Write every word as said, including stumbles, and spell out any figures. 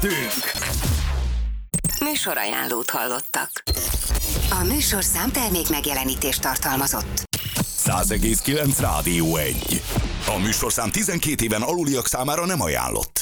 Műsorajánlót hallottak. A műsorszám termék megjelenítést tartalmazott. száz egész kilenc Rádió egy. A műsorszám tizenkét éven aluliak számára nem ajánlott.